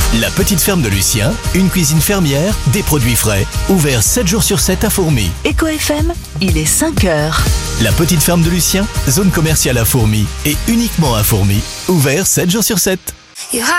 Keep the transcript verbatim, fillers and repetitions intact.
La petite ferme de Lucien, une cuisine fermière, des produits frais, ouvert sept jours sur sept à Fourmies. Eco F M, il est cinq heures. La petite ferme de Lucien, zone commerciale à Fourmies et uniquement à Fourmies, ouvert sept jours sur sept.